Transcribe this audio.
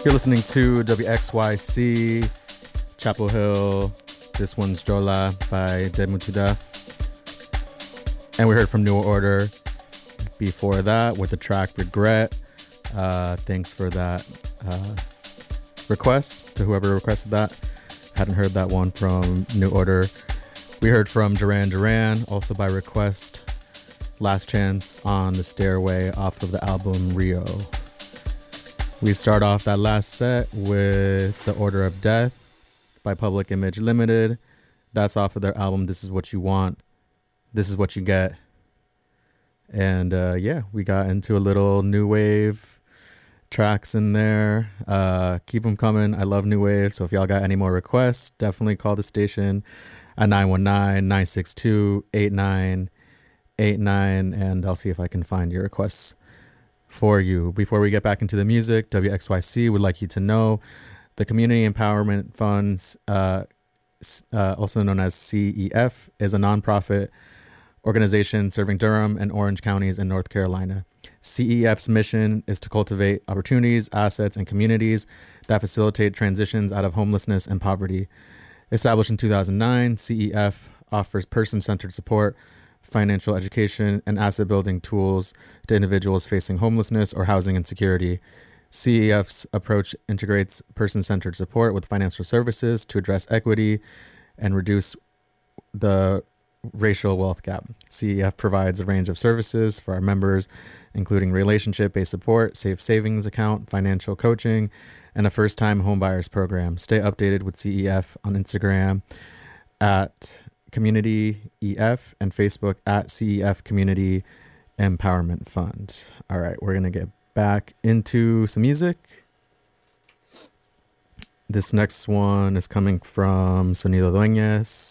You're listening to WXYC, Chapel Hill. This one's Jola by Demutuda. And we heard from New Order before that with the track Regret. Thanks for that request to whoever requested that. Hadn't heard that one from New Order. We heard from Duran Duran, also by request, Last Chance on the Stairway off of the album Rio. We start off that last set with The Order of Death by Public Image Limited. That's off of their album This Is What You Want, This Is What You Get. And yeah, we got into a little new wave tracks in there. Keep them coming. I love new wave. So if y'all got any more requests, definitely call the station at 919-962-8989 and I'll see if I can find your requests for you. Before we get back into the music, WXYC would like you to know the Community Empowerment Funds, also known as CEF, is a nonprofit organization serving Durham and Orange counties in North Carolina. CEF's mission is to cultivate opportunities, assets, and communities that facilitate transitions out of homelessness and poverty. Established in 2009, CEF offers person-centered support, financial education, and asset building tools to individuals facing homelessness or housing insecurity. CEF's approach integrates person-centered support with financial services to address equity and reduce the racial wealth gap. CEF provides a range of services for our members, including relationship-based support, safe savings account, financial coaching, and a first-time homebuyers program. Stay updated with CEF on Instagram at Community EF and Facebook at CEF Community Empowerment Fund. All right, we're going to get back into some music. This next one is coming from Sonido Dueñas.